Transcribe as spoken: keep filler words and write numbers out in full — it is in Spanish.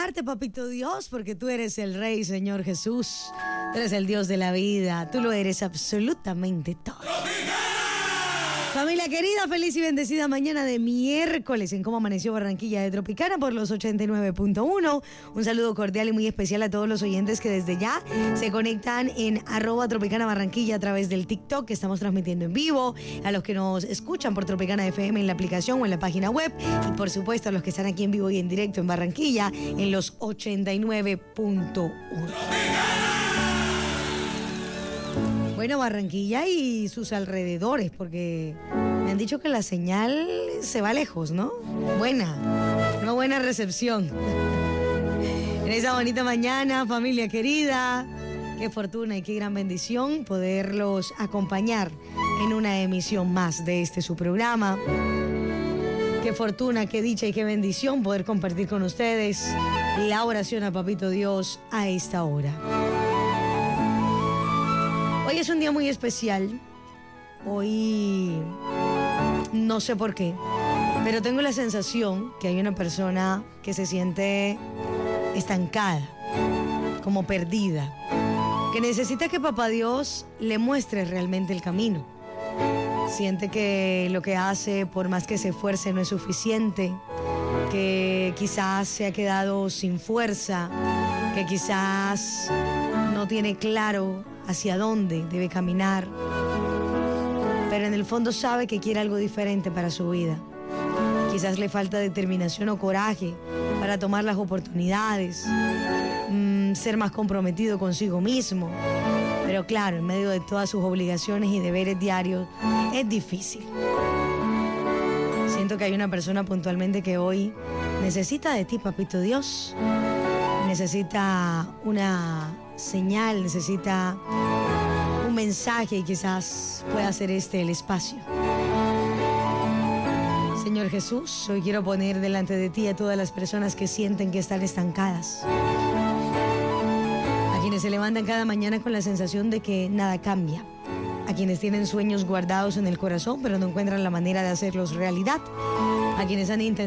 adorarte, papito Dios, porque tú eres el Rey, Señor Jesús. Tú eres el Dios de la vida. Tú lo eres absolutamente todo. Familia querida, feliz y bendecida mañana de miércoles en Cómo Amaneció Barranquilla de Tropicana por los ochenta y nueve punto uno. Un saludo cordial y muy especial a todos los oyentes que desde ya se conectan en arroba Tropicana Barranquilla a través del TikTok que estamos transmitiendo en vivo, a los que nos escuchan por Tropicana F M en la aplicación o en la página web y por supuesto a los que están aquí en vivo y en directo en Barranquilla en los ochenta y nueve punto uno. Bueno, Barranquilla y sus alrededores, porque me han dicho que la señal se va lejos, ¿no? Buena, una buena recepción. En esa bonita mañana, familia querida, qué fortuna y qué gran bendición poderlos acompañar en una emisión más de este su programa. Qué fortuna, qué dicha y qué bendición poder compartir con ustedes la oración a Papito Dios a esta hora. Hoy es un día muy especial. Hoy no sé por qué, pero tengo la sensación que hay una persona que se siente estancada, como perdida, que necesita que Papá Dios le muestre realmente el camino. Siente que lo que hace, por más que se esfuerce, no es suficiente, que quizás se ha quedado sin fuerza, que quizás no tiene claro hacia dónde debe caminar, pero en el fondo sabe que quiere algo diferente para su vida. Quizás le falta determinación o coraje para tomar las oportunidades, mmm, ser más comprometido consigo mismo, pero claro, en medio de todas sus obligaciones y deberes diarios es difícil. Siento que hay una persona puntualmente que hoy necesita de ti, Papito Dios, necesita una señal, necesita un mensaje y quizás pueda ser este el espacio. Señor Jesús, hoy quiero poner delante de ti a todas las personas que sienten que están estancadas, a quienes se levantan cada mañana con la sensación de que nada cambia, a quienes tienen sueños guardados en el corazón pero no encuentran la manera de hacerlos realidad, a quienes han intentado